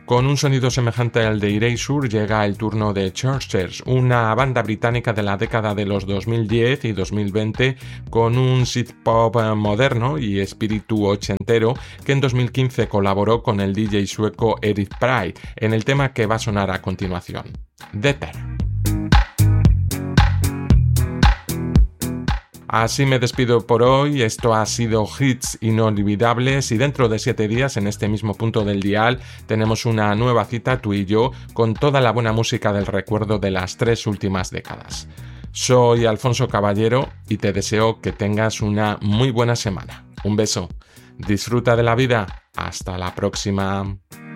Con un sonido semejante al de Erasure llega el turno de Churchers, una banda británica de la década de los 2010 y 2020 con un synth pop moderno y espíritu ochentero que en 2015 colaboró con el DJ sueco Eric Prydz en el tema que va a sonar a continuación, Deter. Así me despido por hoy, esto ha sido Hits Inolvidables y dentro de 7 días en este mismo punto del dial tenemos una nueva cita tú y yo con toda la buena música del recuerdo de las 3 últimas décadas. Soy Alfonso Caballero y te deseo que tengas una muy buena semana. Un beso, disfruta de la vida, hasta la próxima.